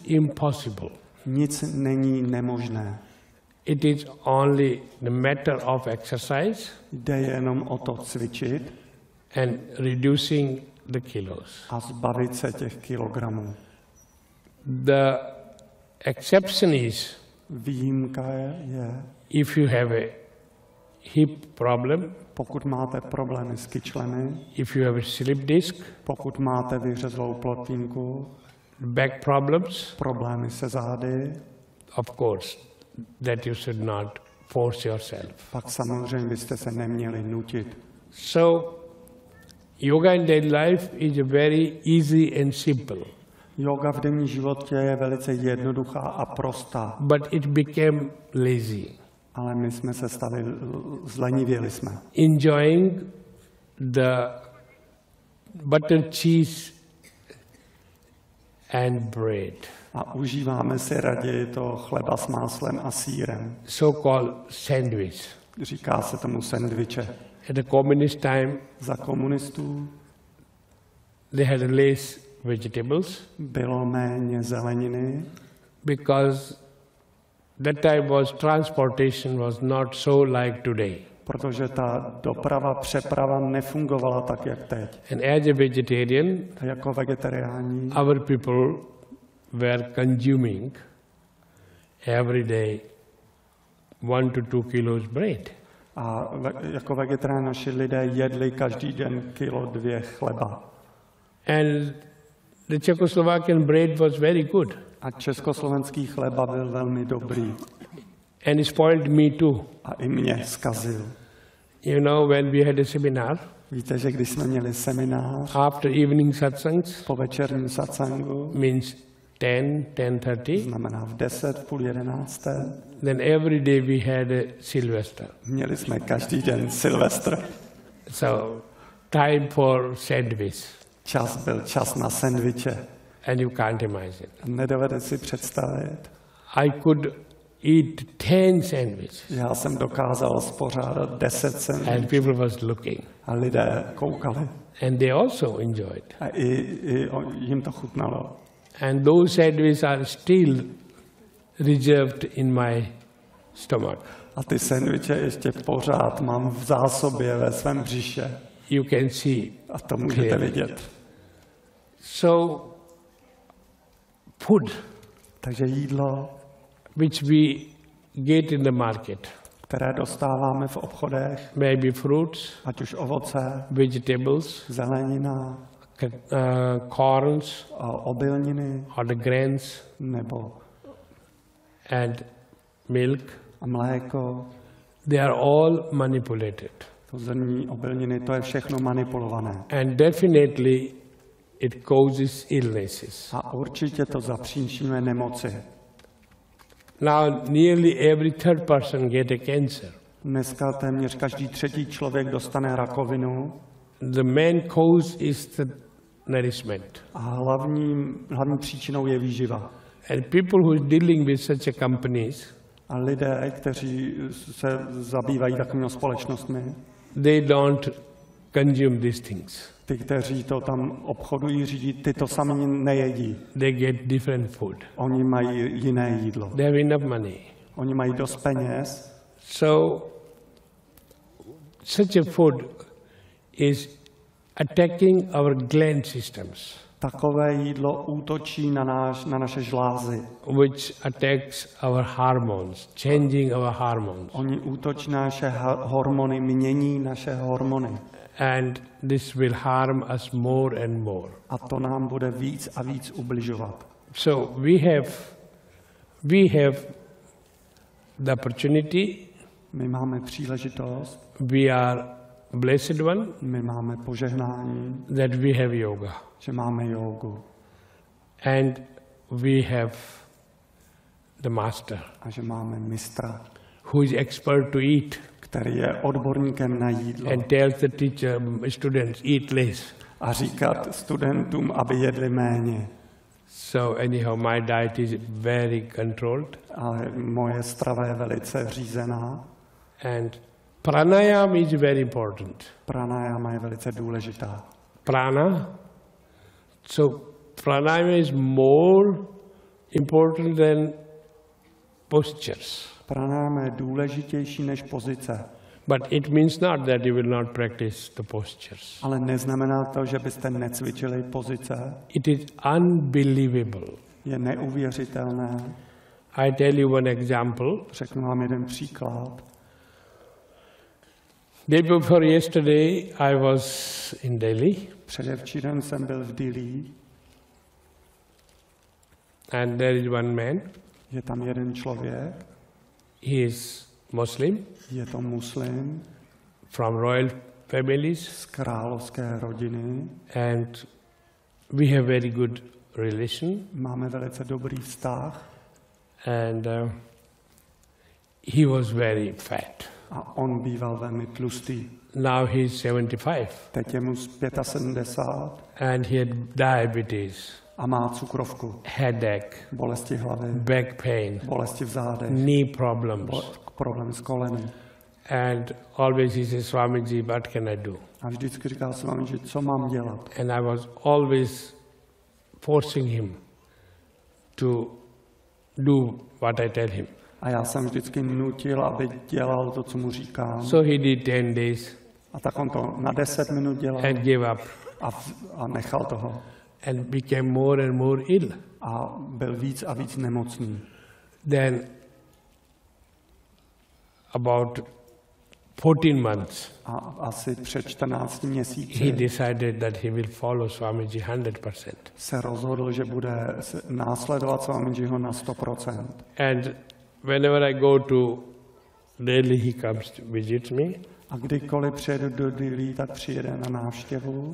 impossible. Nic není nemožné. It is only the matter of exercise Jde jenom o to cvičit and reducing the kilos. a zbavit se těch kilogramů. The exception is Výjimka je, if you have a hip problem, pokud máte problémy s kyčlemi, if you have a slip disc, pokud máte vyřezlou plotínku, back problems, problémy se zády, of course, that you should not force yourself. pak samozřejmě byste se neměli nutit. So, yoga in daily life is a very easy and simple, Yoga v denním životě je velice jednoduchá a prostá, but it became lazy. ale my jsme se stali, zlenivěli jsme. Enjoying the butter, cheese and bread, A užíváme si raději to chleba s máslem a sýrem. so-called sandwich. Říká se tomu sendviče. At the communist time, Za komunistů they had less vegetables bylo méně zeleniny, because that time transportation was not so like today. protože ta doprava, přeprava nefungovala tak, jak teď. And as a vegetarian, A jako vegetariáni our people were consuming every day 1 to 2 kilos bread. a jako vegetariáni naši lidé jedli každý den 1-2 kilo chleba. And the Czechoslovakian bread was very good. A československý chleba byl velmi dobrý. And it spoiled me too. A i mě zkazil. You know, when we had a seminar, Víte, že když jsme měli seminář after evening satsangs, po večerním satsangu, means 10, 10:30, znamená v 10, v půl 11, then every day we had a Sylvester. měli jsme každý den Silvestr. So, time for sandwich. Čas byl čas na sendviče. And you can't imagine. Nedovede si představit. I could eat 10 sandwiches. Já jsem dokázal spořádat 10 And sendvičů people was looking. a lidé koukali. And they also enjoyed. A jim to chutnalo. And those sandwiches are still reserved in my stomach. A ty sendviče ještě pořád mám v zásobě ve svém břiše. You can see. A to můžete Clearly. vidět. So, food, Takže jídlo, which we get in the market, které dostáváme v obchodech, maybe fruits, ať už ovoce, vegetables, zelenina, corns, obilniny or the grains, nebo and milk, a mléko, they are all manipulated. to zrní, obilniny, to je všechno manipulované. And definitely it causes illnesses. A určitě to zapříčinuje nemoci. Now nearly every third person get a cancer. Dneska téměř každý třetí člověk dostane rakovinu The main cause is the nourishment. a hlavní příčinou je výživa. And people who are dealing with such a companies, A lidé, kteří se zabývají takovými společnostmi, they don't consume these things. ty, kteří to tam obchodují, řídí, ty to sami nejedí. They get different food. Oni mají jiné jídlo. They have enough money. Oni mají dost peněz, So such a food is attacking our gland systems, takové jídlo útočí na naše žlázy. which attacks our hormones, changing our hormones. Oni útočí na naše hormony, mění naše hormony. And this will harm us more and more. A to nám bude víc a víc ubližovat. So we have the opportunity, My máme příležitost, we are blessed one, my máme požehnání, that we have yoga. že máme jógu And we have the master, a že máme mistra, who is expert to eat který je odborníkem na jídlo and tells the teacher, students, eat less. a říkat studentům, aby jedli méně. So anyhow, my diet is very controlled. Ale moje strava je velice řízená. And pranayama is very important. Pranayama je velice důležitá. Prana. So pranayama is more important than postures. Pranayama je důležitější než pozice. But it means not that you will not practice the postures. Ale neznamená to, že byste necvičili pozice. It is unbelievable. Je neuvěřitelné. I tell you one example. Řeknu vám jeden příklad. Day before yesterday, I was in Delhi, Předevčírem jsem byl v Dillí. and there is one man. Je tam jeden člověk, He is Muslim je to muslim from royal families, z královské rodiny. and we have very good relation. Máme velice dobrý vztah And he was very fat. a on býval velmi tlustý. Now he is 75, Teď je mu 75 and he had diabetes, a má cukrovku, headache, bolesti hlavy, back pain, bolesti v zádech, knee problems, problém s koleny. and always he says, Swamiji, what can I do? A vždycky říkal s vámi, že co mám dělat. And I was always forcing him to do what I tell him. A já jsem vždycky nutil, aby dělal to, co mu říkám. So he did 10 days A tak on to na 10 minut dělal and gave up a nechal toho. and became more and more ill. A byl víc a víc nemocný. Then about 14 months, A asi před 14 he měsíci decided that he will follow Swamiji 100%. se rozhodl, že bude následovat Swamijiho na 100%. And whenever I go to Delhi, he comes to visit me. A kdykoliv přijedu do Dillí, tak přijede na návštěvu.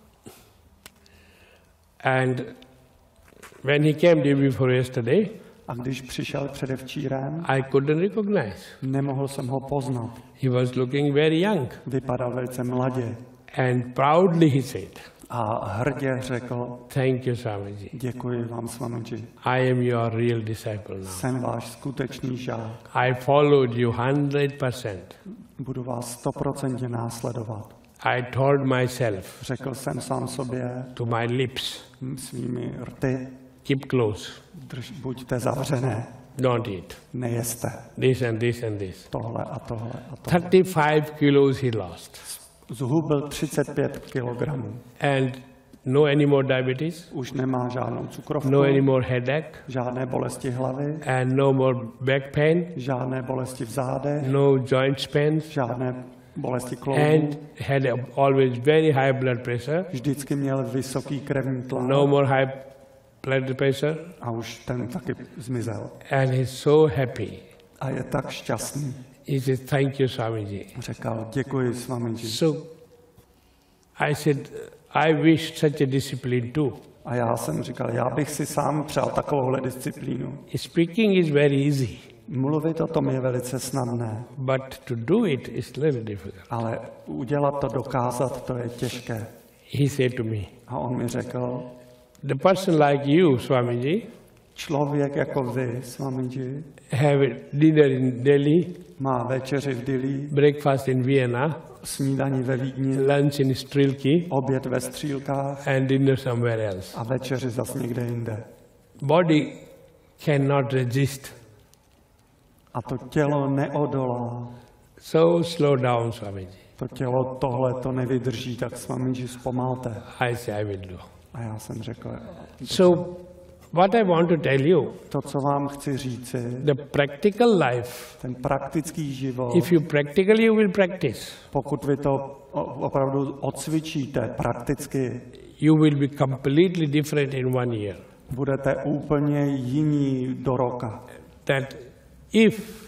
And when he came day before yesterday, A když přišel předevčírem, I couldn't recognize. nemohl jsem ho poznat. He was looking very young. Vypadal velice mladě. And proudly he said, A hrdě řekl, thank you, Swamiji. děkuji vám, Swamiji. I am your real disciple now. Jsem váš skutečný žák. I followed you 100%. Budu vás 100% následovat. I told myself Řekl jsem sám sobě to my lips, svými rty, keep close, buďte zavřené, don't eat. nejeste This and this and this. tohle a tohle a tohle. 35 kilos he lost. Zhubil 35 kilogramů. And no any more diabetes, Už nemá žádnou cukrovku, no any more headache, žádné bolesti hlavy, and no more back pain, žádné bolesti v zádech, no joint pains, žádné bolesti kloubů. and had always very high blood pressure, Vždycky měl vysoký krevní tlak no more high blood pressure, a už ten taky zmizel. and he's so happy. A je tak šťastný. He says, thank you, Swamiji. Řekl, děkuji Swamiji. So I said, I wish such a discipline too. A já jsem říkal, já bych si sám přál takovouhle disciplínu. Speaking is very easy, Mluvit o tom je velice snadné, but to do it is little difficult. ale udělat to, dokázat, to je těžké. He said to me, A on mi řekl, the person like you, Swamiji, člověk jako vy, Swamiji, have dinner in Delhi, má večeři v Dillí, breakfast in Vienna, snídaní ve Vídni, lunch in Strilki, oběd ve Střílkách and dinner somewhere else. a večeři zas někde jinde. Body cannot resist. A to tělo neodolá. So slow down, Swamiji. To tělo tohle to nevydrží, tak Swamiji zpomalte. I say, I will do. A já jsem řekl, So what I want to tell you, to, co vám chci říci, the practical life, ten praktický život, if you practically you will practice, pokud vy to opravdu odcvičíte prakticky, you will be completely different in 1 year. budete úplně jiní do roka. That if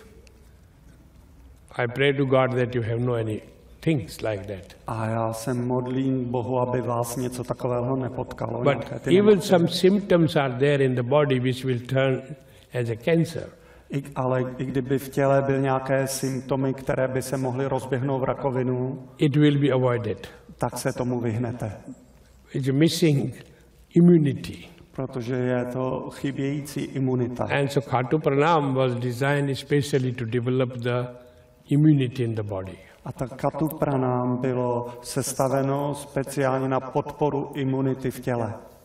I pray to God that you have no any things like that. A já se modlím Bohu, aby vás něco takového nepotkalo. But nějaké ty even nemoci. some symptoms are there in the body which will turn as a cancer. Ale i kdyby v těle byly nějaké symptomy, které by se mohly rozběhnout v rakovinu, It will be avoided. tak se tomu vyhnete. It's missing immunity. Protože je to chybějící imunita. And so Khatu Pranam was designed especially to develop the immunity in the body. A tak Katu Pranam bylo sestaveno speciálně na podporu imunity v těle.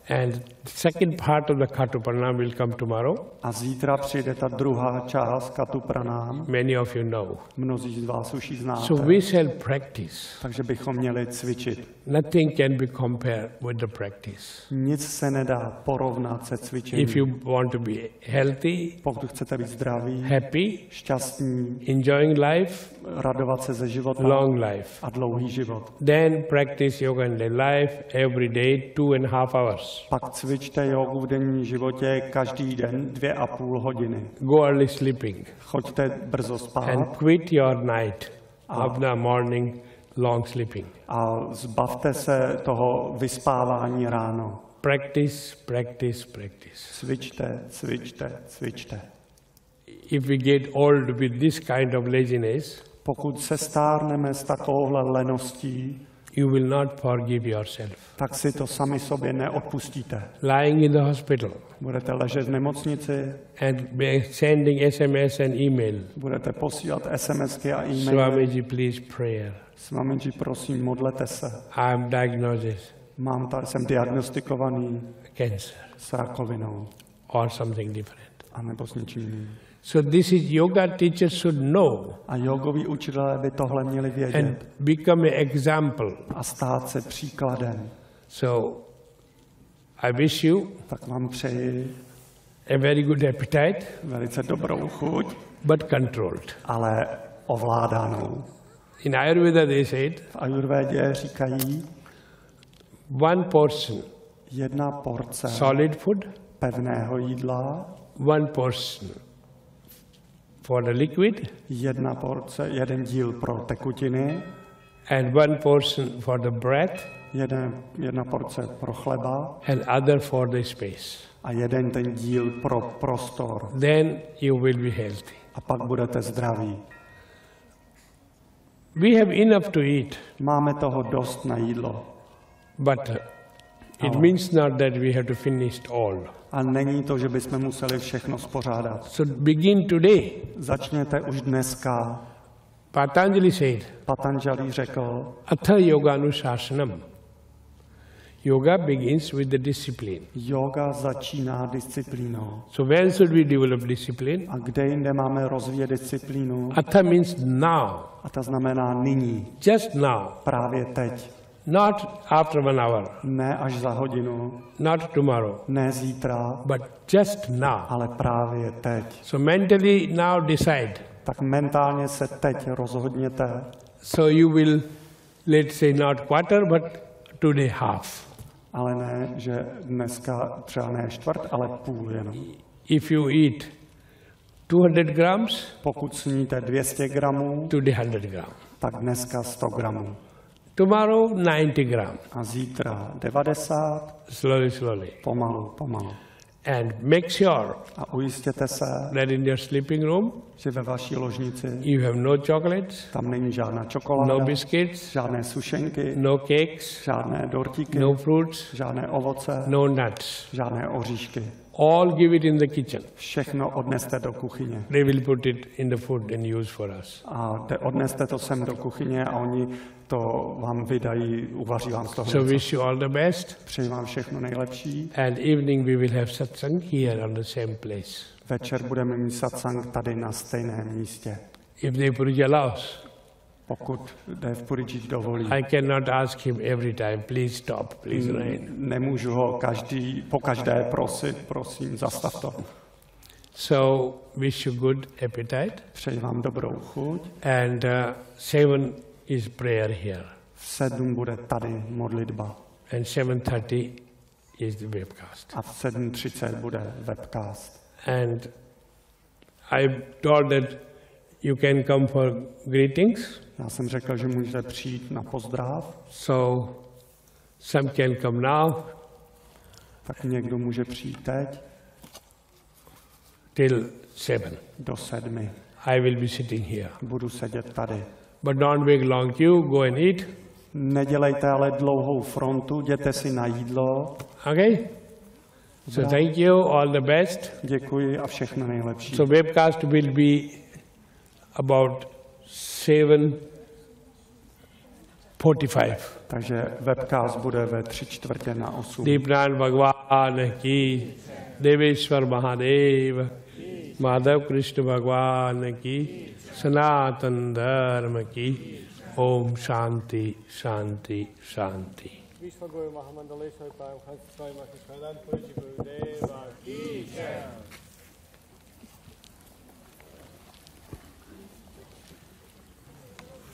And the second part of the Khatu Pranam will come tomorrow. A zítra přijde ta druhá část Katu Pranám. Many of you know. Mnozí z vás už ji znáte. So we shall practice. Takže bychom měli cvičit. Nothing can be compared with the practice. Nic se nedá porovnat se cvičením. If you want to be healthy, Pokud chcete být zdraví, happy, šťastní, enjoying life, radovat se ze života long life, a dlouhý život. then practice yoga in daily life every day 2.5 hours. Pak cvičte jogu v denním životě každý den 2,5 hodiny. Go early sleeping Choďte brzo and spát quit your night of the morning long sleeping. a zbavte se toho vyspávání ráno. Practice, practice, practice. Cvičte, cvičte, cvičte. If we get old with this kind of laziness, Pokud se stárneme s takovouhle leností, you will not forgive yourself. tak si to sami sobě neodpustíte. Lying in the hospital Budete ležet v nemocnici, and sending SMS and email. budete posílat SMSky a e-maily. Swamiji, please prayer. Swamiji, prosím, modlete se. I am diagnosed Jsem diagnostikovaný cancer s rakovinou or something different. anebo s něčím jiným. So this is yoga teachers should know A jogoví učitelé by tohle měli vědět and become an example. a stát se příkladem. So I wish you Tak vám přeji a very good appetite, velice dobrou chuť, but controlled. ale ovládanou. In Ayurveda they said V ajurvédě říkají 1 portion jedna porce solid food, pevného jídla, 1 portion for the liquid, jeden díl pro tekutiny, and 1 portion for the breath, jedna porce pro chleba and other for the space. a jeden ten díl pro prostor. Then you will be healthy. A pak budete zdraví. We have enough to eat, Máme toho dost na jídlo. but it means not that we have to finish all. A není to, že bychom museli všechno spořádat. So begin today. Začněte už dneska. Patanjali said, Patanjali řekl, Atha yoga anushashanam. Yoga begins with the discipline. yoga začíná disciplínou. So when should we develop discipline? A kde jinde máme rozvíjet disciplínu? Atha means now, A ta znamená nyní, just now, právě teď. not after 1 hour, Ne až za hodinu, not tomorrow, ne zítra, but just now. ale právě teď. So mentally now decide. Tak mentálně se teď rozhodněte, So you will, let's say not quarter, but today half. ale ne, že dneska třeba ne čtvrt, ale půl jenom. If you eat 200 grams, Pokud sníte 200 gramů, today 100 grams. tak dneska 100 gramů. Tomorrow 90 grams, A zítra 90, slowly, slowly. pomalu, pomalu. And make sure A ujistěte se, that in your sleeping room že ve vaší ložnici you have no chocolates, tam není žádná no čokoláda, biscuits, žádné sušenky, no cakes, žádné dortíky, no fruits, žádné ovoce, no nuts. žádné oříšky. All give it in the kitchen. Všechno odneste do kuchyně. They will put it in the food and use for us. A odneste to sem do kuchyně a oni to vám vydají, uvaří vám z toho. So něco. wish you all the best. Přeji vám všechno nejlepší. And evening we will have satsang here on the same place. Večer budeme mít satsang tady na stejném místě. If the Puriji allows. Pokud Dev Puriji dovolí. I cannot ask him every time, please stop, please rain. Nemůžu ho po každé prosit, prosím, zastav to. So wish you good appetite. Přeji vám dobrou chuť. And 7 is prayer here. V 7 bude tady modlitba. And 7:30 is the webcast. A v 7:30 bude webcast. And I told that you can come for greetings. Já jsem řekl, že můžete přijít na pozdrav, So some can come now tak někdo může přijít teď till 7. do 7. I will be sitting here. Budu sedět tady. But don't make long queue, go and eat. Nedělejte ale dlouhou frontu, jděte si na jídlo. Okay? So thank you, all the best. Děkuji a všechno nejlepší. So webcast will be about 7:30 45. Takže webcast bude ve 7:45. Deepnand Bhagwan ki, Deveshwar Mahadev, Madhav Krishna Bhagwan ki, Sanatan Dharma ki, Om Shanti, Shanti, Shanti. Vishwaguru Mahamandaleshwar Param Hansa Swami Mahashanand Purji Gurudeva Ki Jai.